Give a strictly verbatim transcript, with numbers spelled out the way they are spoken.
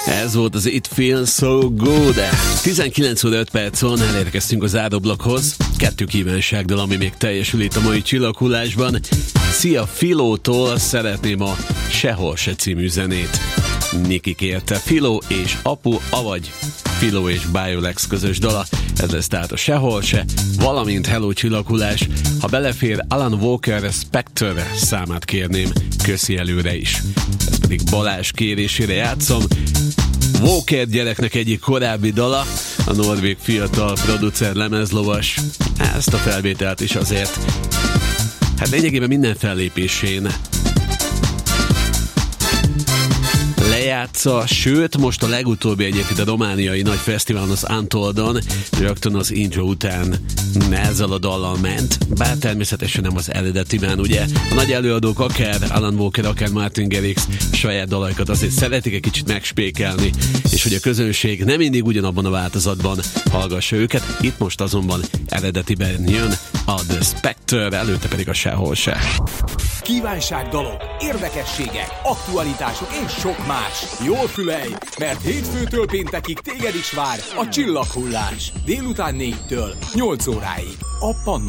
Ez volt az It Feels So Good. tizenkilenc óra öt percon elérkeztünk az záróblokkhoz. Kettő kívánságdal, ami még teljesül itt a mai csillaghullásban. Szia Filótól szeretném a Sehol se című zenét. Niki kérte. Filó és apu, avagy Filó és Biolex közös dala. Ez lesz tehát a Sehol se, valamint Hello csillaghullás. Ha belefér, Alan Walker Spectre számát kérném. Köszi előre is. Ez pedig Balázs kérésére játszom. Walker gyereknek egyik korábbi dala, a norvég fiatal producer lemezlovas. Ezt a felvételt is azért, hát lényegében minden fellépésén lejátsza, sőt, most a legutóbbi egyébként a romániai nagy fesztiválon, az Untoldon, rögtön az intro után ezzel a dallal ment, bár természetesen nem az eredetiben, ugye? A nagy előadók, akár Alan Walker, akár Martin Garrix saját dalaikat azért szeretik egy kicsit megspékelni, és hogy a közönség nem mindig ugyanabban a változatban hallgassa őket, itt most azonban eredetiben jön a The Spectre, előtte pedig a Sehol se. Kívánságdalok, érdekességek, aktualitások és sok más. Jól fülelj, mert hétfőtől péntekig téged is vár a csillaghullás. Délután négytől nyolc óráig. A Pannon